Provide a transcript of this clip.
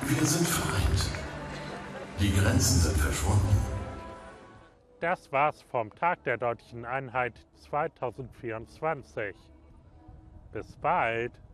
Wir sind vereint. Die Grenzen sind verschwunden. Das war's vom Tag der Deutschen Einheit 2024. Bis bald!